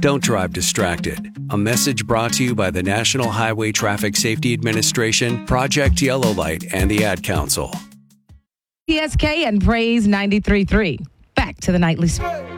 Don't drive distracted. A message brought to you by the National Highway Traffic Safety Administration, Project Yellow Light, and the Ad Council. PSK and Praise 93.3. Back to the Nightly Spot.